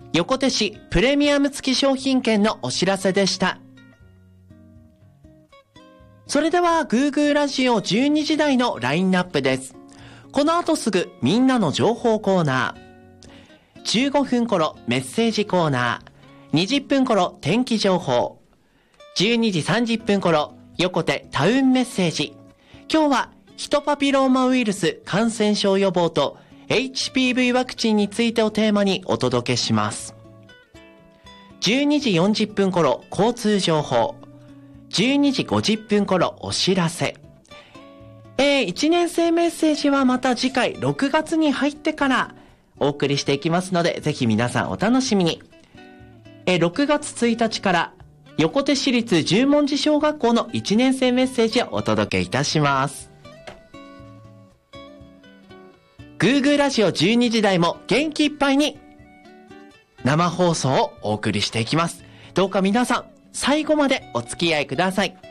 横手市プレミアム付き商品券のお知らせでした。それではグーグーラジオ12時台のラインナップです。この後すぐみんなの情報コーナー、15分頃メッセージコーナー、20分頃天気情報、12時30分頃横手タウンメッセージ。今日はヒトパピローマウイルス感染症予防と HPV ワクチンについてをテーマにお届けします。12時40分頃交通情報、12時50分頃お知らせ。1年生メッセージはまた次回6月に入ってからお送りしていきますので、ぜひ皆さんお楽しみに。6月1日から横手市立十文字小学校の1年生メッセージをお届けいたします。グーグーラジオ12時台も元気いっぱいに生放送をお送りしていきます。どうか皆さん最後までお付き合いください。